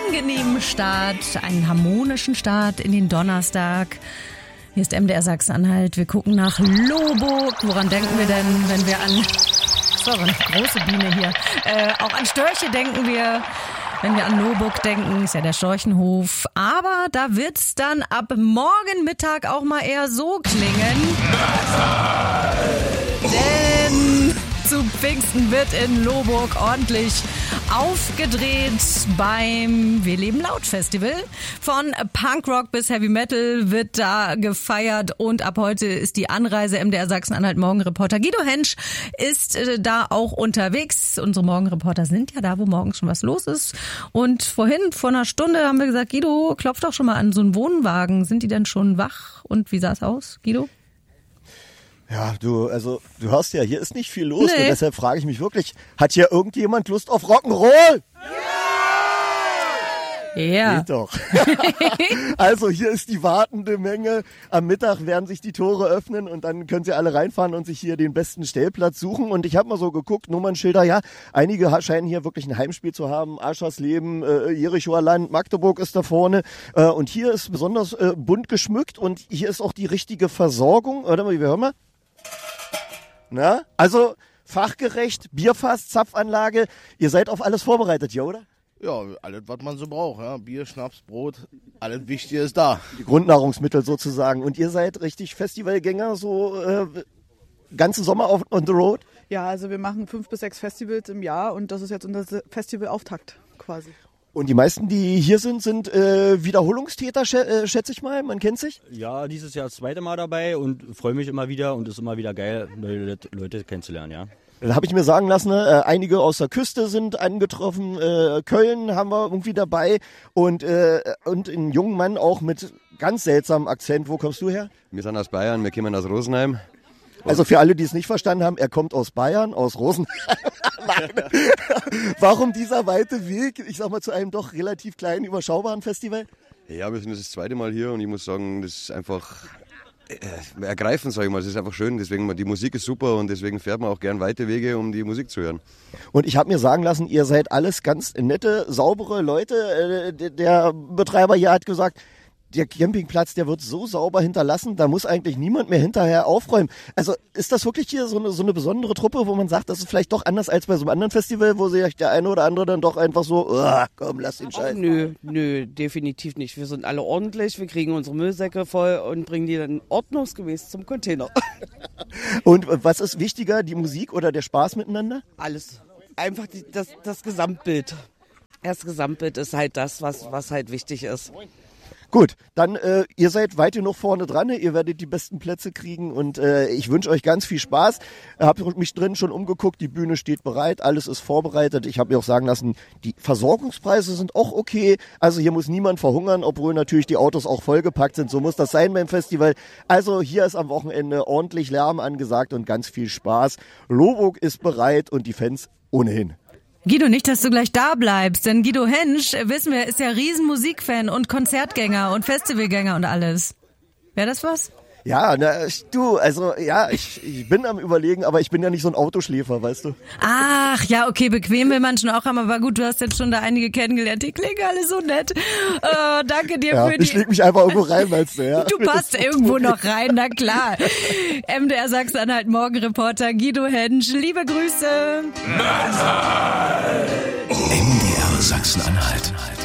angenehmen Start, einen harmonischen Start in den Donnerstag. Hier ist MDR Sachsen-Anhalt. Wir gucken nach Lohburg. Woran denken wir denn, wenn wir an... So, eine große Biene hier. Auch an Störche denken wir. Wenn wir an Lohburg denken, ist ja der Storchenhof. Aber da wird's dann ab morgen Mittag auch mal eher so klingen. Denn zu Pfingsten wird in Lohburg ordentlich aufgedreht beim Wir leben laut Festival. Von Punkrock bis Heavy Metal wird da gefeiert und ab heute ist die Anreise. MDR Sachsen-Anhalt Morgenreporter Guido Hensch ist da auch unterwegs. Unsere Morgenreporter sind ja da, wo morgens schon was los ist. Und vor einer Stunde haben wir gesagt, Guido, klopf doch schon mal an so einen Wohnwagen. Sind die denn schon wach? Und wie sah es aus, Guido? Ja, du hörst ja, hier ist nicht viel los, nee. Und deshalb frage ich mich wirklich, hat hier irgendjemand Lust auf Rock'n'Roll? Ja. Geht doch. Also hier ist die wartende Menge. Am Mittag werden sich die Tore öffnen und dann können sie alle reinfahren und sich hier den besten Stellplatz suchen. Und ich habe mal so geguckt, Nummernschilder, ja, einige scheinen hier wirklich ein Heimspiel zu haben. Aschersleben, Jerichoer Land, Magdeburg ist da vorne. Und hier ist besonders bunt geschmückt und hier ist auch die richtige Versorgung. Warte mal, wir hören mal. Na, also fachgerecht, Bierfass, Zapfanlage. Ihr seid auf alles vorbereitet hier, oder? Ja, alles, was man so braucht. Ja. Bier, Schnaps, Brot, alles Wichtige ist da. Die Grundnahrungsmittel sozusagen. Und ihr seid richtig Festivalgänger, so ganzen Sommer on the road? Ja, also wir machen 5 bis 6 Festivals im Jahr und das ist jetzt unser Festivalauftakt quasi. Und die meisten, die hier sind Wiederholungstäter, schätze ich mal. Man kennt sich? Ja, dieses Jahr das 2. Mal dabei und freue mich immer wieder und ist immer wieder geil, neue Leute kennenzulernen, ja. Dann habe ich mir sagen lassen, einige aus der Küste sind angetroffen, Köln haben wir irgendwie dabei und einen jungen Mann auch mit ganz seltsamem Akzent. Wo kommst du her? Wir sind aus Bayern, wir kommen aus Rosenheim. Also für alle, die es nicht verstanden haben, er kommt aus Bayern, aus Rosenheim. Warum dieser weite Weg, ich sag mal, zu einem doch relativ kleinen, überschaubaren Festival? Ja, wir sind das 2. Mal hier und ich muss sagen, das ist einfach ergreifend, sag ich mal. Es ist einfach schön, deswegen, die Musik ist super und deswegen fährt man auch gern weite Wege, um die Musik zu hören. Und ich habe mir sagen lassen, ihr seid alles ganz nette, saubere Leute. Der Betreiber hier hat gesagt, der Campingplatz, der wird so sauber hinterlassen, da muss eigentlich niemand mehr hinterher aufräumen. Also ist das wirklich hier so eine besondere Truppe, wo man sagt, das ist vielleicht doch anders als bei so einem anderen Festival, wo sich der eine oder andere dann doch einfach so, komm, lass den Scheiß. Nö, definitiv nicht. Wir sind alle ordentlich, wir kriegen unsere Müllsäcke voll und bringen die dann ordnungsgemäß zum Container. Und was ist wichtiger, die Musik oder der Spaß miteinander? Alles. Einfach das Gesamtbild. Das Gesamtbild ist halt das, was halt wichtig ist. Gut, dann ihr seid weit genug vorne dran, ihr werdet die besten Plätze kriegen und ich wünsche euch ganz viel Spaß. Habe mich drin schon umgeguckt, die Bühne steht bereit, alles ist vorbereitet. Ich habe mir auch sagen lassen, die Versorgungspreise sind auch okay. Also hier muss niemand verhungern, obwohl natürlich die Autos auch vollgepackt sind. So muss das sein beim Festival. Also hier ist am Wochenende ordentlich Lärm angesagt und ganz viel Spaß. Lohburg ist bereit und die Fans ohnehin. Guido, nicht, dass du gleich da bleibst, denn Guido Hensch, wissen wir, ist ja Riesenmusikfan und Konzertgänger und Festivalgänger und alles. Wäre das was? Ja, ich bin am Überlegen, aber ich bin ja nicht so ein Autoschläfer, weißt du. Ach, ja, okay, bequem will man schon auch haben, aber gut, du hast jetzt schon da einige kennengelernt, die klingen alle so nett. Danke dir für die... Ich leg mich einfach irgendwo rein, meinst du, ja? Du passt irgendwo noch rein, na klar. MDR Sachsen-Anhalt Morgenreporter Guido Hensch, liebe Grüße. MDR Sachsen-Anhalt.